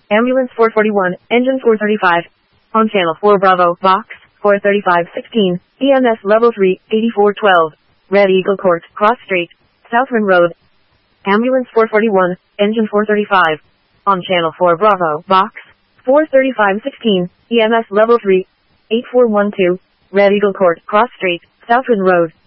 Ambulance 441, engine 435. On channel 4 Bravo, box 43516, EMS level 3, 8412. Red Eagle Court, Cross Street, Southern Road. Ambulance 441, engine 435. On channel 4 Bravo, box 43516, EMS level 3, 8412. Red Eagle Court, Cross Street, Southern Road.